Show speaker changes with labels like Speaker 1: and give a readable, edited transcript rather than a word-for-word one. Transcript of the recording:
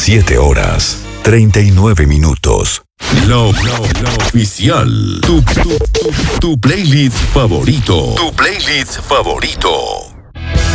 Speaker 1: 7 horas, 39 minutos.
Speaker 2: La oficial. Tu playlist favorito. Tu playlist favorito.